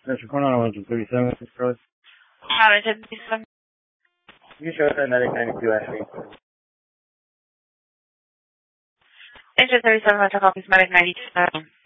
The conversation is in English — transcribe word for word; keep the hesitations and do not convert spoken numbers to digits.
Mister Cornell, one two thirty-seven, Mister Rose. How is it? You show us that medic ninety-two, Ashley. Engine thirty-seven, Metro Copies, Medic ninety-two.